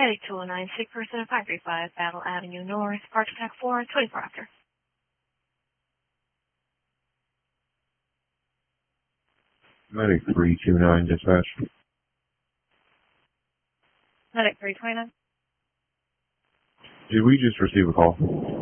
Medic 209, sick person at 535 Battle Avenue North, Park Attack 4, 24 after. Medic 329 dispatch. Medic 329. Did we just receive a call?